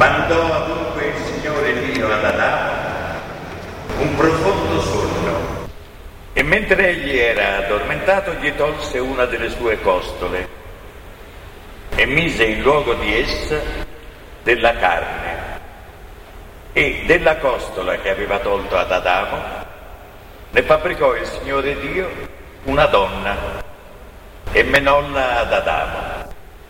Mandò dunque il Signore Dio ad Adamo un profondo sonno e mentre egli era addormentato gli tolse una delle sue costole e mise in luogo di essa della carne, e della costola che aveva tolto ad Adamo ne fabbricò il Signore Dio una donna e menolla ad Adamo.